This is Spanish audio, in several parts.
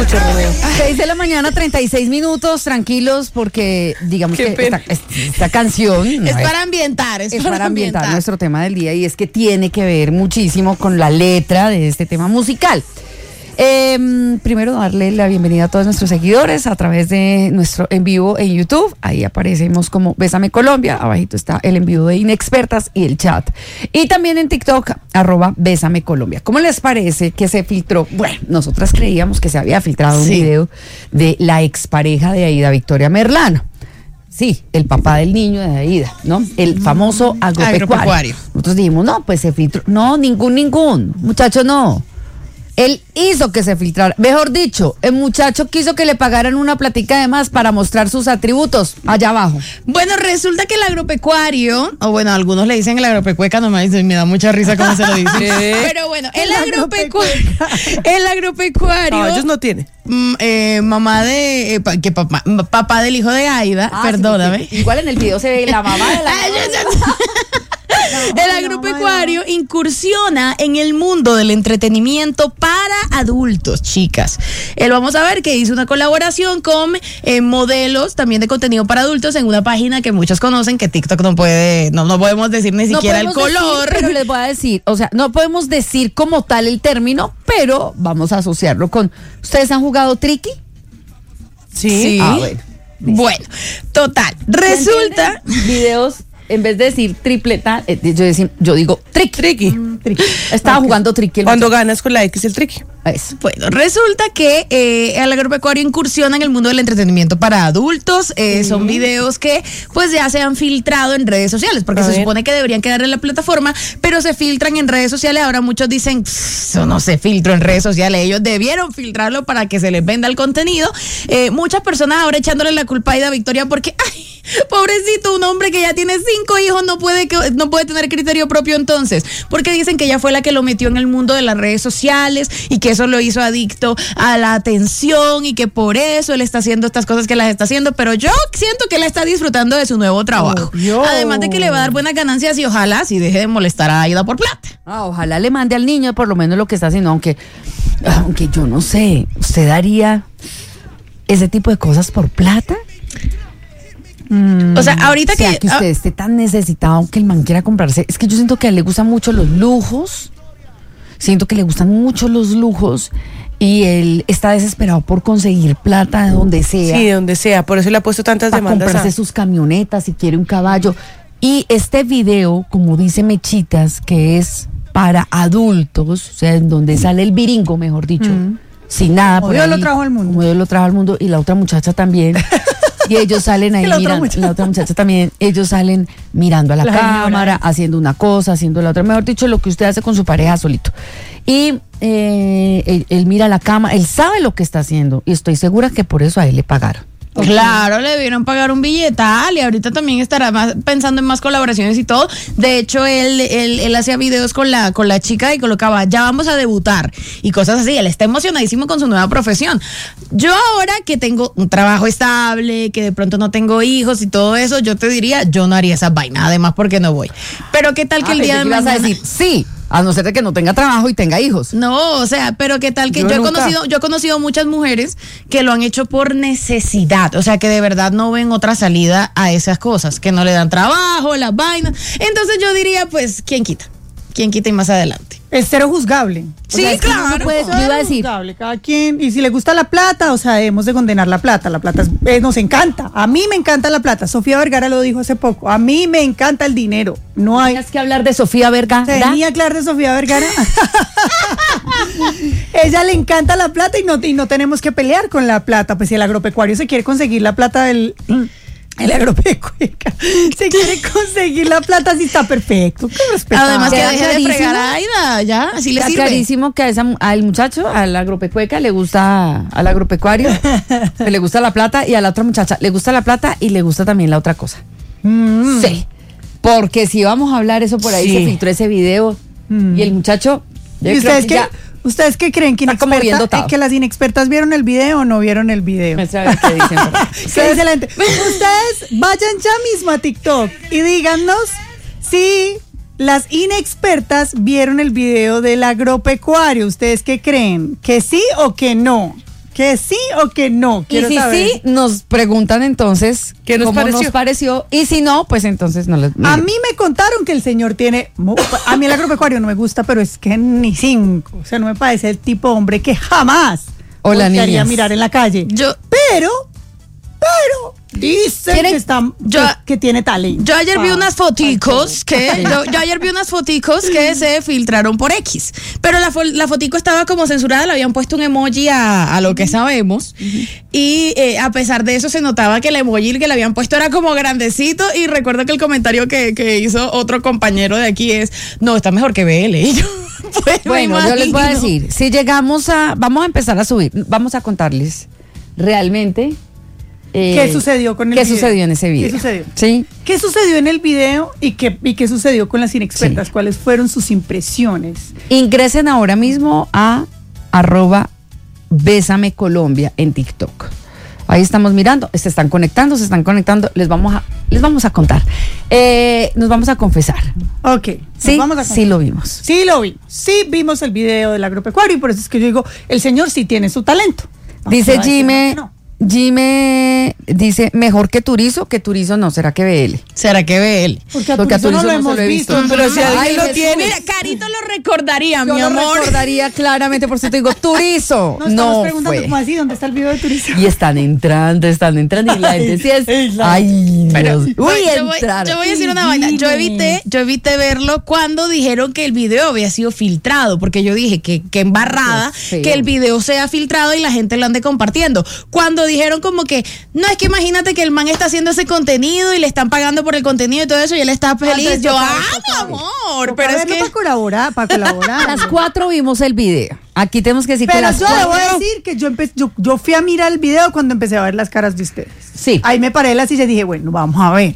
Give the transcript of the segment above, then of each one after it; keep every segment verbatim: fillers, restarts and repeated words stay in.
escucho, Romeo. seis de la mañana, treinta y seis minutos, tranquilos, porque digamos Qué que esta, esta canción Es no, para ambientar, es, es para para ambientar ambientar. nuestro tema del día, y es que tiene que ver muchísimo con la letra de este tema musical. Eh, primero darle la bienvenida a todos nuestros seguidores a través de nuestro en vivo en YouTube. Ahí aparecemos como Bésame Colombia. Abajito está el en vivo de Inexpertas y el chat. Y también en TikTok, arroba Bésame Colombia. ¿Cómo les parece que se filtró? Bueno, nosotras creíamos que se había filtrado un Sí. video de la expareja de Aida Victoria Merlano. Sí, el papá del niño de Aida, ¿no? El famoso agropecuario. Agropecuario. Nosotros dijimos, no, pues se filtró. No, ningún, ningún. Muchacho, no. Él hizo que se filtrara. Mejor dicho, el muchacho quiso que le pagaran una platica de más para mostrar sus atributos allá abajo. Bueno, resulta que el agropecuario, o bueno, algunos le dicen el agropecueca, nomás dicen, me da mucha risa cómo se lo dicen. Pero bueno, el, El agropecuario, el agropecuario, No, ellos no tienen. mm, eh, mamá de, eh, pa- que papá, papá del hijo de Aida, Ah, perdóname. sí, porque igual en el video se ve la mamá de la. Ay, yo- yo- El agropecuario incursiona en el mundo del entretenimiento para adultos, chicas. Él vamos a ver que hizo una colaboración con eh, modelos también de contenido para adultos en una página que muchos conocen, que TikTok no puede, no, no podemos decir ni No siquiera el podemos decir, color. pero les voy a decir, o sea, no podemos decir como tal el término, pero vamos a asociarlo con. ¿Ustedes han jugado Tricky? Sí. Sí. Ah, bueno. Bueno, total. Resulta. Videos, en vez de decir tripleta, eh, yo, decir, yo digo tricky. Tricky. Tricky. Estaba jugando Tricky. el Cuando ganas con la X el tricky. Eso. Bueno, resulta que eh, el agropecuario incursiona en el mundo del entretenimiento para adultos. Eh, Son videos que pues ya se han filtrado en redes sociales, porque A se ver. supone que deberían quedar en la plataforma, pero se filtran en redes sociales. Ahora muchos dicen, "Pff, eso no se filtró en redes sociales, ellos debieron filtrarlo para que se les venda el contenido". Eh, muchas personas ahora echándole la culpa a Aida Victoria porque, ay, pobrecito, un hombre que ya tiene cinco hijos no puede, que- no puede tener criterio propio entonces, porque dicen que ella fue la que lo metió en el mundo de las redes sociales y que eso lo hizo adicto a la atención y que por eso él está haciendo estas cosas que las está haciendo, pero yo siento que él está disfrutando de su nuevo trabajo. Obvio. Además de que le va a dar buenas ganancias y ojalá si deje de molestar a Aida por plata. Ah, ojalá le mande al niño por lo menos lo que está haciendo, aunque, aunque yo no sé, ¿usted daría ese tipo de cosas por plata? O sea, ahorita O sea, que, que usted esté tan necesitado que el man quiera comprarse. Es que yo siento que a él le gustan mucho los lujos. Siento que le gustan mucho los lujos. Y él está desesperado por conseguir plata de donde sea. Sí, de donde sea. Por eso le ha puesto tantas Para demandas. comprarse A... sus camionetas, si quiere un caballo. Y este video, como dice Mechitas, que es para adultos, o sea, en donde sale el viringo, mejor dicho, sin nada. Como por Dios ahí, lo trajo al mundo. Como Dios lo trajo al mundo, y la otra muchacha también. Y ellos salen ahí Y la otra mirando, muchacha. la otra muchacha también, ellos salen mirando a la, La señora. cámara, haciendo una cosa, haciendo la otra, mejor dicho, lo que usted hace con su pareja solito. Y eh, él, él mira la cámara, él sabe lo que está haciendo, y estoy segura que por eso a él le pagaron. Claro, le debieron pagar un billetal y ahorita también estará más pensando en más colaboraciones y todo. De hecho, él, él, él hacía videos con la, con la chica y colocaba, ya vamos a debutar y cosas así. Él está emocionadísimo con su nueva profesión. Yo ahora que tengo un trabajo estable, que de pronto no tengo hijos y todo eso, yo te diría, yo no haría esa vaina, además porque no voy. Pero qué tal que Ah, el pensé día de que ibas mañana... a decir sí, a no ser de que no tenga trabajo y tenga hijos. No, o sea, pero qué tal que Yo yo, he nunca. conocido, yo he conocido muchas mujeres que lo han hecho por necesidad, o sea, que de verdad no ven otra salida a esas cosas, que no le dan trabajo, las vainas. Entonces yo diría, pues, ¿quién quita? ¿Quién quita y más adelante? Es cero juzgable. O Sí, sea, es que uno claro. no puede- Yo iba a cero decir- juzgable, cada quien. Y si le gusta la plata, o sea, debemos de condenar la plata. La plata es- eh, nos encanta. A mí me encanta la plata. Sofía Vergara lo dijo hace poco. A mí me encanta el dinero. No hay. Tienes que hablar de Sofía Vergara. Tenía que hablar de Sofía Vergara. Ella le encanta la plata y no, y no tenemos que pelear con la plata. Pues si el agropecuario se quiere conseguir la plata del. El agropecuario se quiere conseguir la plata, si está perfecto. Qué respetable. Además que Queda deje de clarísimo. fregar a Aida, ya, así le Está sirve. clarísimo que a esa, al muchacho, al agropecueca, le gusta al agropecuario, le gusta la plata, y a la otra muchacha le gusta la plata y le gusta también la otra cosa. Mm. Sí. Porque si vamos a hablar eso por ahí, Sí. se filtró ese video y el muchacho. yo ¿Y creo ustedes que qué, ya- ustedes qué creen? ¿Que, está como bien inexperta- dotado. eh, que las inexpertas vieron el video o no vieron el video? Muestra a ver qué dicen por ahí. Qué excelente. Ustedes vayan ya mismo a TikTok y díganos si las inexpertas vieron el video del agropecuario. ¿Ustedes qué creen? ¿Que sí o que no? ¿Que sí o que no? Y Quiero si saber. sí, nos preguntan entonces ¿Qué nos cómo pareció? nos pareció. Y si no, pues entonces no les. A mí me contaron que el señor tiene. mu- A mí el agropecuario no me gusta, pero es que ni cinco. O sea, no me parece el tipo de hombre que jamás Hola, voltearía niñas. a mirar en la calle. Yo- Pero, pero, dicen ¿Quieren- que, está, yo- que, que tiene talento. Yo ayer vi Ah, unas foticos que yo, yo ayer vi unas foticos que se filtraron por X, pero la, fo- la fotico estaba como censurada, le habían puesto un emoji a, a lo que sabemos y eh, a pesar de eso se notaba que el emoji que le habían puesto era como grandecito y recuerdo que el comentario que, que hizo otro compañero de aquí es, no, está mejor que B L. Y yo, pues, me Bueno, yo les voy a imagino. decir, si llegamos a, vamos a empezar a subir, vamos a contarles realmente eh, ¿Qué sucedió con el qué video? sucedió en ese video. ¿Qué sucedió? Sí. ¿Qué sucedió en el video y qué, y qué sucedió con las inexpertas? Sí. ¿Cuáles fueron sus impresiones? Ingresen ahora mismo a arroba Bésame Colombia en TikTok. Ahí estamos mirando, se están conectando, se están conectando, les vamos a, les vamos a contar. Eh, nos vamos a confesar. Ok, nos Sí, vamos a sí lo vimos. Sí lo vimos, sí vimos el video del agropecuario y por eso es que yo digo, el señor sí tiene su talento. Vamos Dice a decir Jime, que no. Jime dice, mejor que Turizo, que Turizo no, ¿será que B L? ¿Será que B L? Porque a Porque a Turizo no Turizo lo no se hemos lo he visto. visto. Pero si alguien Ay, lo Jesús. tiene. Mira, Carito lo recordaría, Yo mi lo amor. recordaría claramente, por eso te digo, Turizo. No, estamos No preguntando fue. como así, ¿dónde está el video de Turizo? Y están entrando, están entrando y la gente sí es. Ay, la- Ay, Pero, Dios. voy- Uy, yo, voy, entraron. yo voy a decir una vaina. Yo evité, yo evité verlo cuando dijeron que el video había sido filtrado, porque yo dije que, que embarrada Qué feo. que el video sea filtrado y la gente lo ande compartiendo. Cuando dijeron como que, no, es que imagínate que el man está haciendo ese contenido y le están pagando por el contenido y todo eso y él está feliz. Entonces, Yo, toca- ah, mi toca- amor, toca pero es verlo que... para colaborar, para A colaborar. las cuatro vimos el video. Aquí tenemos que decir que Pero las yo le voy a cuatro. decir que yo, empe- yo, yo fui a mirar el video cuando empecé a ver las caras de ustedes. Sí. Ahí me paré de la silla y dije, bueno, vamos a ver.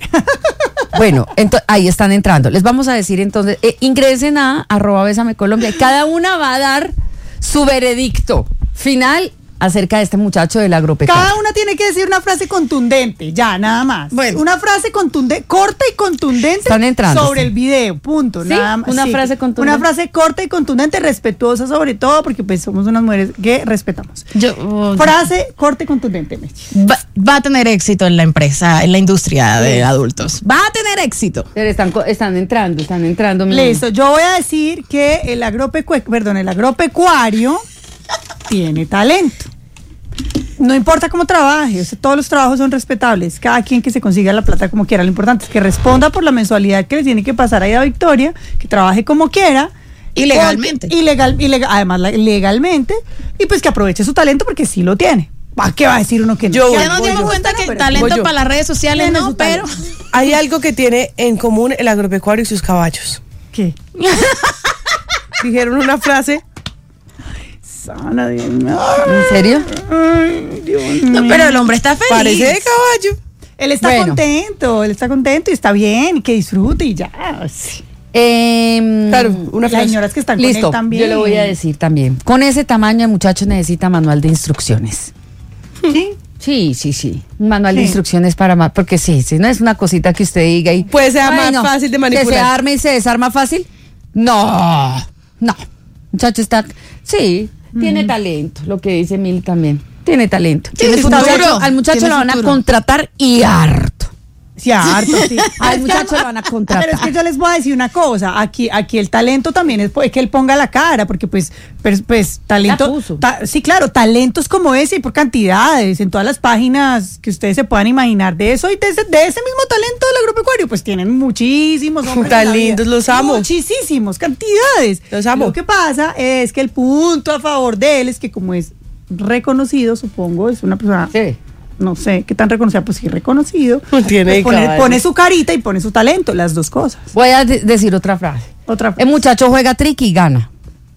Bueno, ento- ahí están entrando. Les vamos a decir entonces, eh, ingresen a arroba Bésame Colombia y cada una va a dar su veredicto final acerca de este muchacho del agropecuario. Cada una tiene que decir una frase contundente, ya, nada más. Bueno. Una frase contundente, corta y contundente Están entrando, sobre sí. el video, punto. Sí, Nada más. una frase contundente. Una frase corta y contundente, respetuosa sobre todo, porque pues somos unas mujeres que respetamos. Yo, Frase corta y contundente, Mechi. va, va a tener éxito en la empresa, en la industria de adultos. Va a tener éxito. Pero están, co- están entrando, están entrando. mi- Listo, yo voy a decir que el agropecue- perdón, el agropecuario tiene talento. No importa cómo trabaje, o sea, todos los trabajos son respetables, cada quien que se consiga la plata como quiera, lo importante es que responda por la mensualidad que le tiene que pasar a Ida Victoria, que trabaje como quiera. Y legalmente. Porque- Ilegal, ilegal, además la- legalmente, y pues que aproveche su talento porque sí lo tiene. ¿A qué va a decir uno que no? Yo Que voy, Ya nos voy dimos yo. cuenta que el Pero- talento voy yo. para las redes sociales Tiene no, su pero... talento. Hay algo que tiene en común el agropecuario y sus caballos. ¿Qué? Dijeron una frase. Sana, Dios mío. ¿En serio? Ay, Dios No, mío. pero el hombre está feliz. Parece de caballo. Él está Bueno. contento, él está contento y está bien, y que disfrute y ya. Sí. Em, Claro, una Las frase. señoras que están Listo, con él también. yo le voy a decir también. Con ese tamaño el muchacho necesita manual de instrucciones. ¿Sí? Sí, sí, sí. Un manual de Sí. instrucciones para más, porque sí, sí, no es una cosita que usted diga y Puede ser más fácil de Que se manipular. arme y se desarma fácil. No, no. Muchacho está, sí, tiene talento, lo que dice Mil también. Tiene talento. Tiene Al futuro. muchacho- Al muchacho Tiene lo van a futuro. contratar y harto. Sí, harto, sí. Al muchacho lo van a contratar. Pero es que yo les voy a decir una cosa, aquí, aquí el talento también es, es que él ponga la cara, porque pues, pues, pues talento, La puso. ta- sí, claro, talentos como ese y por cantidades, en todas las páginas que ustedes se puedan imaginar de eso y de ese, de ese mismo talento del agropecuario, pues tienen muchísimos hombres Tan en la vida. lindos, los amo. Muchísimos, cantidades. Los amo. Lo que pasa es que el punto a favor de él es que como es reconocido, supongo, es una persona... Sí. No sé qué tan reconocida, pues sí reconocido. Tiene Pues pone, caballo. pone su carita y pone su talento, las dos cosas. Voy a de- decir otra frase. Otra El frase. muchacho juega tricky y gana.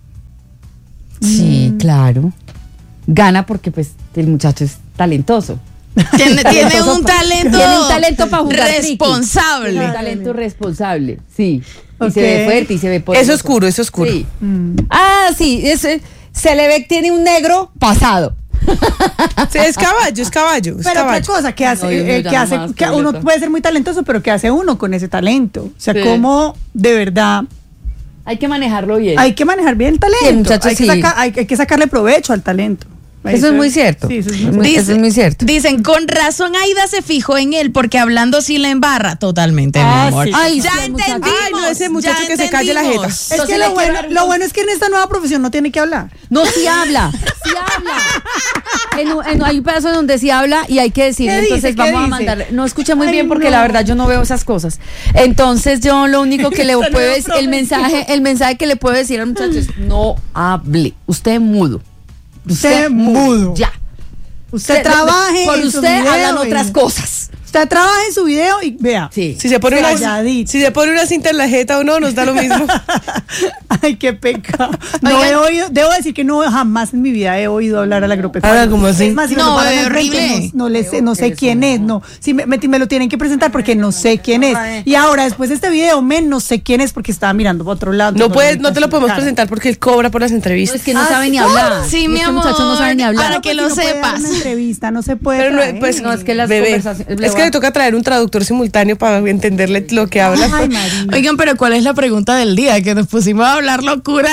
Sí, claro. Gana porque pues el muchacho es talentoso. Tiene, tiene Talentoso un pa- talento, tiene un talento para jugar tricky. responsable. Tiene un talento responsable, sí. Y Ok. se ve fuerte y se ve poderoso. Es oscuro, es oscuro. Sí. Mm. Ah, sí, es, eh, se le ve que tiene un negro pasado. Sí, es caballo, es caballo. Es Pero otra caballo. cosa, que hace, No, Dios mío, eh, ya que no hace, más, que uno Violeta. puede ser muy talentoso, pero que hace uno con ese talento. O sea, Sí. cómo de verdad Hay que manejarlo bien. hay que manejar bien el talento. Sí, el muchacho hay, que sí. saca- hay, hay que sacarle provecho al talento. Eso es muy cierto. Sí, eso es muy Muy- Dice- eso es muy cierto. Dicen, con razón Aida se fijó en él, porque hablando sí la embarra. Totalmente, mi Ah, amor. sí. Ay, ya sí, el muchacho. entendimos. Ay, no, ese muchacho ya que se calle la entendimos. jeta. Es Entonces que le lo bueno, quiero- lo bueno es que en esta nueva profesión no tiene que hablar. No, sí habla, sí habla. En, un- en- hay un pedazo donde sí habla y hay que decirle, ¿Qué entonces dice? ¿Qué vamos a dice? mandarle. No escuché muy Ay, bien porque no. la verdad yo no veo esas cosas. Entonces yo lo único que le Esta puedo nueva decir, el profesión. mensaje, el mensaje que le puedo decir al muchacho es no hable, usted mudo. Usted mudo. Ya. Usted trabaje Por en su usted video hablan y- otras cosas. Usted trabaja en su video y vea. Sí. Si se pone una, Calladito. si se pone una cinta en la jeta o no, nos da lo mismo. Ay, qué pecado. No Oigan. he oído, debo decir que no jamás en mi vida he oído hablar al agropecuario. Ah, ¿cómo así? Es más, si me No, lo paran es enfrente, horrible. No, no le sé, no sé quién es, no. Si me, me, me lo tienen que presentar porque no sé quién es. Y ahora, después de este video, men, no sé quién es porque estaba mirando para otro lado. No, puedes, no te lo podemos podemos presentar porque él cobra por las No, entrevistas. es que no Ah, sabe ni sí. hablar. Sí, Es mi que amor. el muchacho no sabe ni hablar. Para que lo sepas. Una entrevista, no se puede. Pero no, traer. pues, No, es que las bebé, conversaciones- le es voy que a- le toca traer un traductor simultáneo para entenderle lo que habla. Ay, María. Oigan, pero ¿cuál es la pregunta del día? Que nos pusimos a hablar locura.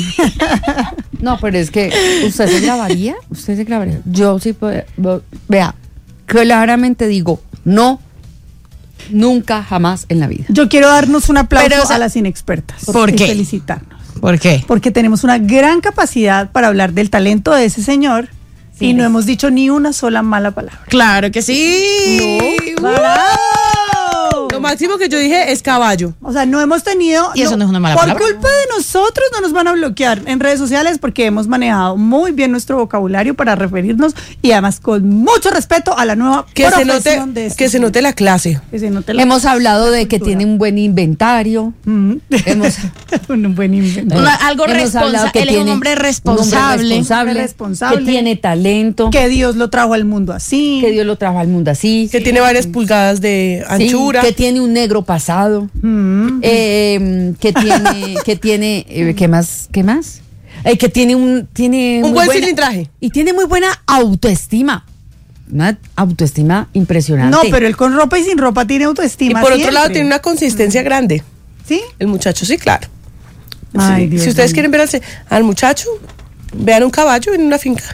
No, pero es que usted se grabaría, usted se grabaría. Yo sí puedo, vea, claramente digo, no, nunca, jamás en la vida. Yo quiero darnos un aplauso Pero, o sea, a las inexpertas. ¿por y qué? felicitarnos. ¿Por qué? Porque tenemos una gran capacidad para hablar del talento de ese señor Sí. y no hemos dicho ni una sola mala palabra. Claro que sí. Uh. ¡Bravo! Lo máximo que yo dije es caballo. O sea, no hemos tenido... Y eso no es una mala por palabra. culpa de nosotros no nos van a bloquear en redes sociales porque hemos manejado muy bien nuestro vocabulario para referirnos y además con mucho respeto a la nueva Que se profesión note, de este que se señor. note la clase. Que se note la- Hemos hablado de que tiene un buen inventario. Mm. Hemos- un buen invento. Una- algo Hemos responsa- hablado que él es un tiene hombre responsable. responsable, Responsable. que tiene talento, que, Que Dios lo trajo al mundo así. Dios lo trajo al mundo así, Que tiene varias pulgadas de sí, anchura. que tiene un negro pasado, Mm. eh, que tiene, que tiene, eh, ¿qué más? ¿Qué más? Eh, que tiene un, tiene Un muy buen buena- cilindraje. y tiene muy buena autoestima, una autoestima impresionante. No, pero él con ropa y sin ropa tiene Y autoestima. por otro siempre. lado tiene una consistencia grande. ¿Sí? El muchacho, sí, claro. Ay, Sí. Dios Si ustedes mío. quieren ver al, al muchacho, vean un caballo en una finca.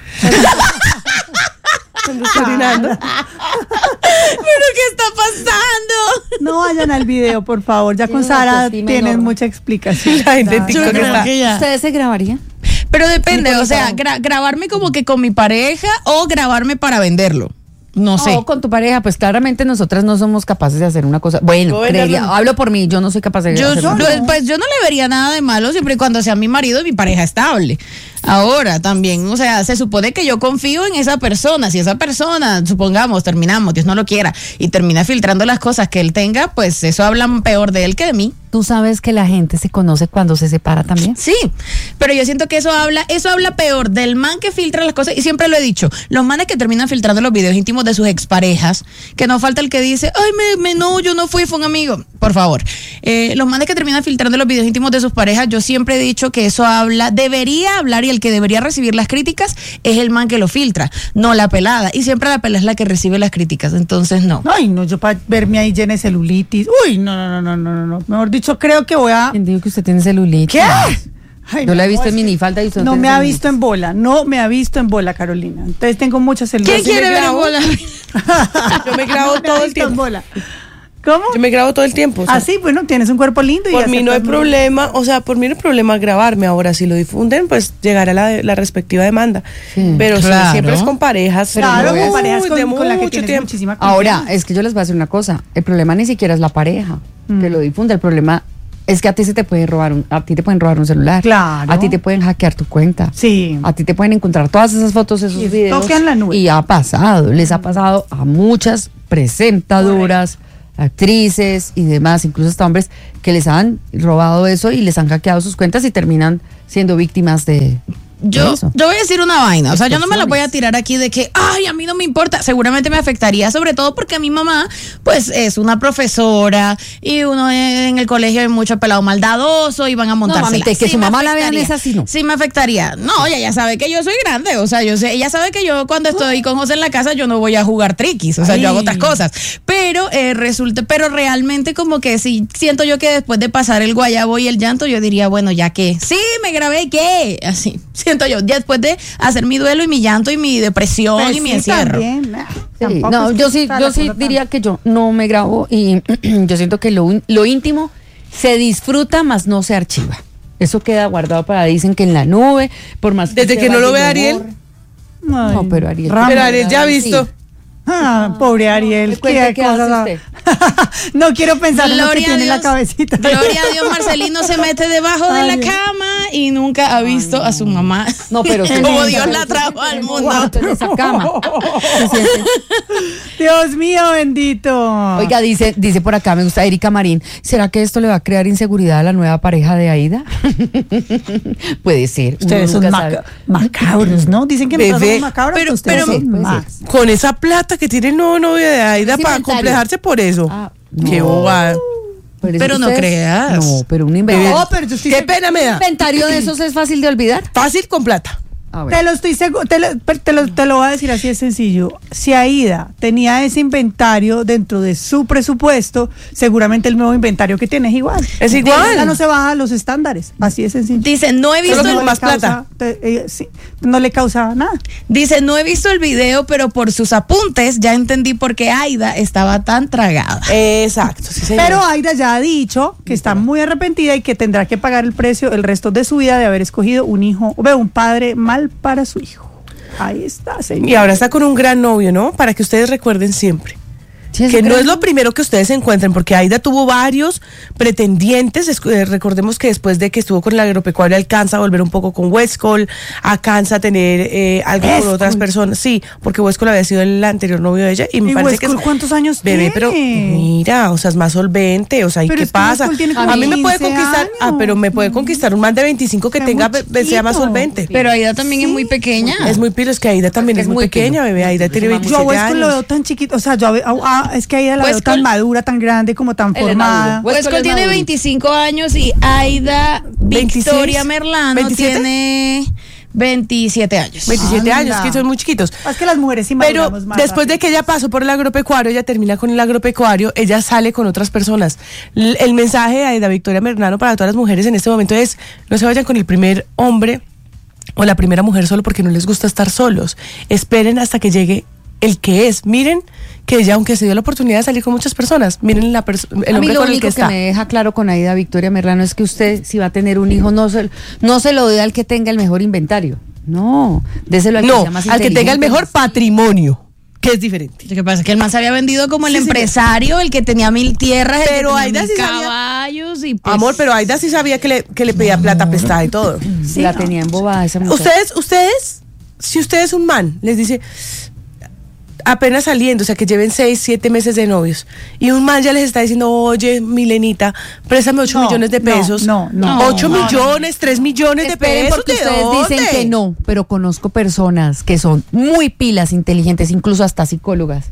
Cuando está orinando. ¿Pero qué está pasando? No vayan al video, por favor. Ya con Tiene una Sara autoestima tienes enorme. mucha explicación. La gente en Ya. TikTok Yo creo está- que ya. ¿Ustedes se grabarían? Pero depende, Sí, o sea, porque- gra- grabarme como que con mi pareja o grabarme para venderlo. No sé. O con tu pareja, pues claramente nosotras no somos capaces de hacer una cosa. Bueno, No, creería, no. hablo por mí, yo no soy capaz de Yo, hacer yo- una cosa. pues yo no le vería nada de malo siempre y cuando sea mi marido y mi pareja estable. Ahora también, o sea, se supone que yo confío en esa persona. Si esa persona, supongamos, terminamos, Dios no lo quiera, y termina filtrando las cosas que él tenga, pues eso habla peor de él que de mí. Tú sabes que la gente se conoce cuando se separa también. Sí, pero yo siento que eso habla, eso habla peor del man que filtra las cosas, y siempre lo he dicho, los manes que terminan filtrando los videos íntimos de sus exparejas, que no falta el que dice, ay, me, me no, yo no fui, fue un amigo, por favor. Eh, los manes que terminan filtrando los videos íntimos de sus parejas, yo siempre he dicho que eso habla, debería hablar, y el que debería recibir las críticas es el man que lo filtra, no la pelada, y siempre la pelada es la que recibe las críticas, entonces no. Ay, no, yo para verme ahí llena de celulitis. Uy, no, no, no, no, no, no. Mejor dicho, creo que voy a. ¿Quién dijo que usted tiene celulitis? ¿Qué? Ay, Yo no, la he visto es en que minifalda y usted No tiene me ha celulitis. visto en bola, no me ha visto en bola, Carolina. Entonces tengo muchas celulitis. ¿Quién quiere ver en grabo? bola? Yo me grabo No me ha todo el visto tiempo. en bola. ¿Cómo? Yo me grabo todo el tiempo. o sea, Ah, sí, bueno, tienes un cuerpo lindo y por mí no hay aceptas muy- problema, o sea, por mí no hay problema grabarme. Ahora, si lo difunden, pues llegará la, la respectiva demanda. Sí, Pero sí, claro. siempre es con parejas. Claro, muy, con parejas con, de con la que mucho tienes tiempo. muchísima confianza. Ahora, es que yo les voy a decir una cosa. El problema ni siquiera es la pareja que lo difunde. El problema es que a ti se te puede robar un, a ti te pueden robar un celular. Claro. A ti te pueden hackear tu cuenta. Sí. A ti te pueden encontrar todas esas fotos, esos Y videos. toque en la nube. Y ha pasado, les ha pasado a muchas presentadoras, actrices y demás, incluso hasta hombres que les han robado eso y les han hackeado sus cuentas y terminan siendo víctimas de, Yo, de eso. yo voy a decir una vaina, o sea, yo no me la voy a Extorsiones. tirar aquí de que, ay, a mí no me importa, seguramente me afectaría, sobre todo porque mi mamá, pues, es una profesora y uno en el colegio hay mucho pelado maldadoso y van a montarse. mamita, y que su mamá la vean es así, ¿no? Sí me afectaría. No, ella ya sabe que yo soy grande, o sea, yo sé, ella sabe que yo cuando estoy con José en la casa yo no voy a jugar triquis, o sea, yo hago Ay. otras cosas, pero eh, resulta, pero realmente como que sí, siento yo que después de pasar el guayabo y el llanto, yo diría, bueno, ya que, sí, me grabé, ¿qué? Así, sí, siento yo, después de hacer mi duelo y mi llanto y mi depresión Pues y mi sí, encierro. también, nah, Sí, tampoco no, es que yo sí, está yo la sí cosa diría tan- que yo no me grabo y yo siento que lo, lo íntimo se disfruta, más no se archiva. Eso queda guardado para, dicen que en la nube, por más Desde se que no vaya lo y ve Ariel. borre. Ay, No, pero Ariel. Ramos. Pero Ariel ya ha Sí. visto. Ah, pobre Ariel, Cuente qué qué hace cosa. usted. No quiero pensar en lo que Gloria a tiene en la Dios, cabecita. Gloria a Dios, Marcelino se mete debajo de Ay, la Dios. cama y nunca ha visto a su mamá. No, pero sí. como Sí, Dios pero la sí, trajo sí, al sí, mundo. cuarto en esa cama. Se siente. Dios mío, bendito. Oiga, dice, dice por acá, me gusta Erika Marín, ¿será que esto le va a crear inseguridad a la nueva pareja de Aida? Puede ser. uno Ustedes son nunca maca- sabe. macabros, ¿no? Dicen que nosotros Bebé. somos macabros, Pero- ustedes pero- son Sí, puede más. Con esa plata que tiene el nuevo novio de Aida Es para inventario. complejarse por eso. Ah, Qué no. bobada. Pero no ustedes- creas. No, pero un inventario. No, pero yo estoy Qué pena me ¿Un da. inventario de esos es fácil de olvidar? Fácil con plata. Ah, bueno. Te lo estoy seguro, te lo, te, lo, te lo voy a decir así de sencillo. Si Aida tenía ese inventario dentro de su presupuesto, seguramente el nuevo inventario que tiene es igual. Es igual. Ella no se baja a los estándares, así de sencillo. Dice, no he visto Solo el, con más le causa- plata. te- eh, sí, no le causa nada. dice, no he visto el video, pero por sus apuntes ya entendí por qué Aida estaba tan tragada. Exacto, sí, señor. Pero Aida ya ha dicho que está muy arrepentida y que tendrá que pagar el precio el resto de su vida de haber escogido un hijo, o un padre mal para su hijo. Ahí está, señor. Y ahora está con un gran novio, ¿no? Para que ustedes recuerden siempre. Sí, Que no gran- es lo primero que ustedes encuentren, porque Aida tuvo varios pretendientes. Es- eh, recordemos que después de que estuvo con el agropecuario alcanza a volver un poco con Westcol, alcanza a tener eh, algo con Westcol. otras personas. Sí, porque Westcol había sido el anterior novio de ella. Y me ¿Y parece que Westcol es- cuántos años Bebé, tiene? pero mira, o sea, es más solvente. O sea, ¿y Pero qué es que pasa? Westcol tiene A como mí me puede quince conquistar, ah, años. pero me puede conquistar un man de veinticinco que Está tenga, muy be- sea más chiquito. solvente. Pero Aida también es muy pequeña. Es muy pilo, es que Aida también Es es, muy muy pequeña, pilo. bebé. Aida tiene Yo a Yo a veintisiete Westcol lo veo años. tan chiquito, o sea, yo a, ve- ah, es que a ella la veo Westcol- tan madura, tan grande, como tan Él es formada. maduro. Westcol Westcol es tiene maduro. veinticinco años y Aida Victoria veintiséis, Merlano veintisiete. tiene veintisiete años. veintisiete Anda. años, que son muy chiquitos. Es que las mujeres sí Pero maduramos más después de rápido. que ella pasó por el agropecuario, ella termina con el agropecuario, ella sale con otras personas. L- el mensaje de Aida Victoria Merlano para todas las mujeres en este momento es: no se vayan con el primer hombre o la primera mujer solo porque no les gusta estar solos. Esperen hasta que llegue el que es. Miren que ella, aunque se dio la oportunidad de salir con muchas personas, miren la perso- el A mí hombre lo con el único que que, está. me deja claro con Aida Victoria Merlano es que usted, si va a tener un hijo, no se, no se lo dé al que tenga el mejor inventario. No, déselo al que No, sea más al que tenga el inteligente, mejor más- patrimonio, que es diferente. Lo que pasa es que el man se había vendido como el empresario, el que tenía mil tierras, el Pero que tenía Aida mil sí sabía- caballos y pues, Amor, pero Aida sí sabía que le, que le pedía plata prestada y todo. la tenía embobada esa mujer. Ustedes, ustedes, si usted es un man, les dice, apenas saliendo, o sea, que lleven seis, siete meses de novios, y un man ya les está diciendo, oye, Milenita, préstame ocho No, millones de no, pesos. no, no. Ocho No, no, millones, tres millones de Esperen, pesos. porque ¿de ustedes dónde? dicen que no, pero conozco personas que son muy pilas, inteligentes, incluso hasta psicólogas,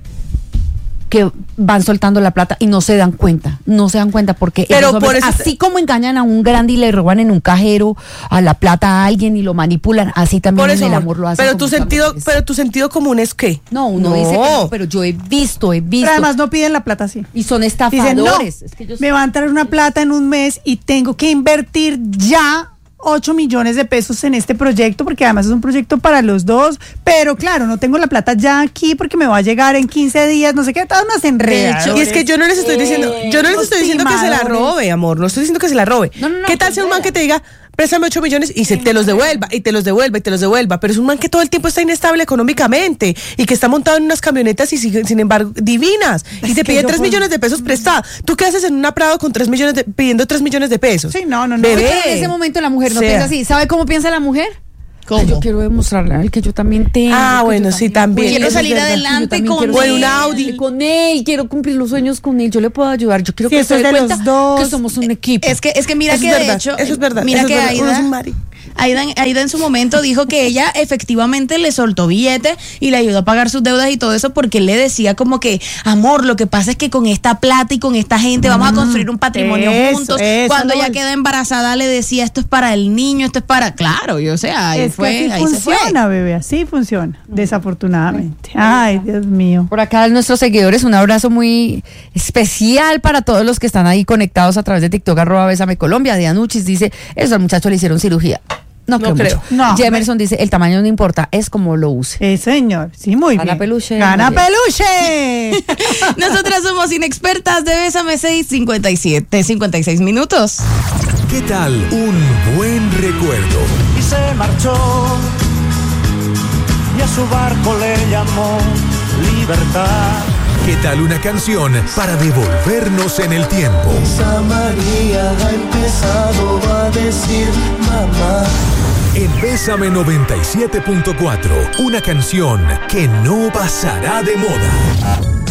que van soltando la plata y no se dan cuenta, no se dan cuenta porque Pero esos hombres, por eso- así como engañan a un grande y le roban en un cajero a la plata a alguien y lo manipulan, así también Por en eso, el amor, amor lo hacen. pero con tu muchas sentido, mujeres. pero tu sentido común es qué? No, uno dice que no, pero yo he visto, he visto. Pero además no piden la plata así. y son Dicen, no, estafadores. Es que yo- me va a entrar una plata en un mes y tengo que invertir ya ocho millones de pesos en este proyecto, porque además es un proyecto para los dos, pero claro, no tengo la plata ya aquí porque me va a llegar en quince días, no sé qué, todas unas enredadas. Y es que yo no les estoy diciendo, yo no les los estoy diciendo que se la timadores. robe, amor, no estoy diciendo que se la robe. No, no, no, ¿Qué tal pues sea un man vea. que te diga, préstame ocho millones y se te los devuelva, y te los devuelva, y te los devuelva? Pero es un man que todo el tiempo está inestable económicamente y que está montado en unas camionetas y sigue- sin embargo divinas y Es te que pide yo tres con- millones de pesos prestados. ¿Tú qué haces en una Prado con tres millones de, pidiendo tres millones de pesos? Sí, no, no, no. Bebé. Pero en ese momento la mujer no Sea. piensa así. ¿Sabe cómo piensa la mujer? ¿Cómo? Ay, yo quiero demostrarle a él que yo también tengo. Ah, que bueno, yo sí, también. Quiero Eso es salir verdad. adelante Yo también con quiero O en él. un Audi. Con él, quiero cumplir los sueños con él. Yo le puedo ayudar. Yo quiero Sí, que eso se es dé de cuenta los dos. que somos un equipo. Es que, es que mira Eso que es de verdad, hecho, eso es verdad, mira eso es que verdad, uno es Aida, un mari. Aida, Aida en su momento dijo que ella efectivamente le soltó billete y le ayudó a pagar sus deudas y todo eso porque él le decía como que, amor, lo que pasa es que con esta plata y con esta gente vamos a construir un patrimonio eso, juntos. eso, Cuando no, ella el- quedó embarazada le decía, esto es para el niño, esto es para, claro, y o sea, ahí es fue, que ahí así se fue. funciona, bebé, así funciona, desafortunadamente. Ay, Dios mío. Por acá nuestros seguidores, un abrazo muy especial para todos los que están ahí conectados a través de TikTok, arroba Bésame Colombia. Dianuchis dice, eso al muchacho le hicieron cirugía. No, No creo. creo. mucho. No. Jemerson dice, el tamaño no importa, es como lo use. Eh, señor, sí, muy Gana bien. peluche, Gana muy bien. peluche. Nosotras somos inexpertas de Bésame seis cincuenta y siete, cincuenta y seis minutos. ¿Qué tal un buen recuerdo? Y se marchó y a su barco le llamó Libertad. ¿Qué tal una canción para devolvernos en el tiempo? Esa María ha empezado a decir mamá. En Bésame noventa y siete punto cuatro, una canción que no pasará de moda.